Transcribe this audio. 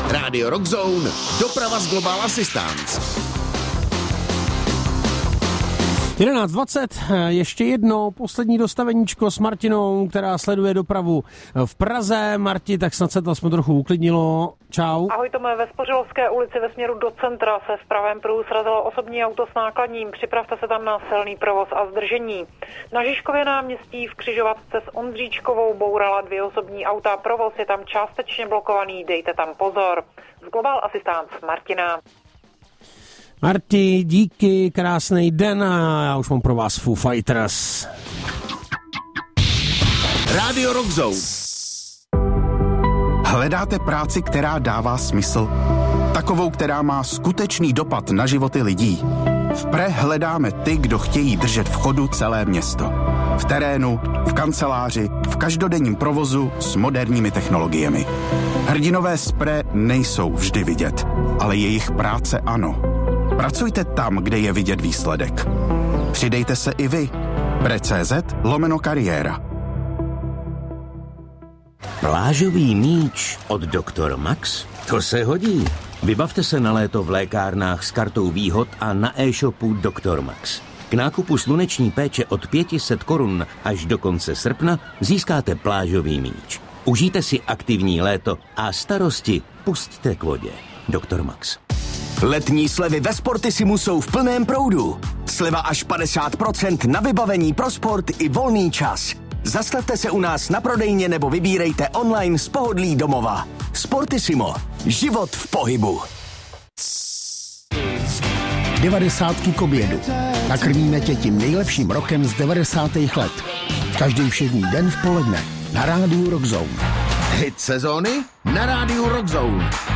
Radio Rock Zone, doprava z Global Assistance. 11:20, ještě jedno poslední dostaveníčko s Martinou, která sleduje dopravu v Praze. Marti, tak snad se to aspoň trochu uklidnilo. Čau. Ahoj Tome, ve Spořilovské ulici ve směru do centra se v pravém pruhu srazilo osobní auto s nákladním. Připravte se tam na silný provoz a zdržení. Na Žižkově náměstí v křižovatce s Ondříčkovou bourala 2 osobní auta. Provoz je tam částečně blokovaný, dejte tam pozor. Z Global Assistance Martina. Marti, díky, krásný den a já už mám pro vás Foo Fighters. Radio Rock Zone. Hledáte práci, která dává smysl? Takovou, která má skutečný dopad na životy lidí? V PRE hledáme ty, kdo chtějí držet v chodu celé město. V terénu, v kanceláři, v každodenním provozu s moderními technologiemi. Hrdinové z PRE nejsou vždy vidět, ale jejich práce ano. Pracujte tam, kde je vidět výsledek. Přidejte se i vy. pre.cz/kariéra. Plážový míč od Dr. Max? To se hodí. Vybavte se na léto v lékárnách s kartou výhod a na e-shopu Dr. Max. K nákupu sluneční péče od 500 korun až do konce srpna získáte plážový míč. Užijte si aktivní léto a starosti pusťte k vodě. Dr. Max. Letní slevy ve Sportissimu jsou v plném proudu. Sleva až 50% na vybavení pro sport i volný čas. Zastavte se u nás na prodejně nebo vybírejte online z pohodlí domova. Sportissimo. Život v pohybu. 90 k obědu. Nakrmíme tě tím nejlepším rokem z 90. let. Každý všední den v poledne na rádiu Rock Zone. Hit sezóny na rádiu Rock Zone.